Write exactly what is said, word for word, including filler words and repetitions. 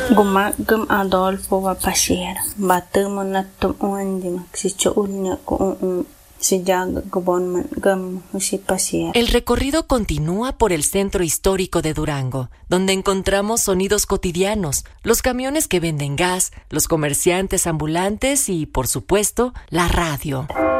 Gumagum Adolfo va pasier, batum natum uandim, si choulnia con si jag gubon gum si pasier. El recorrido continúa por el centro histórico de Durango, donde encontramos sonidos cotidianos, los camiones que venden gas, los comerciantes ambulantes y, por supuesto, la radio.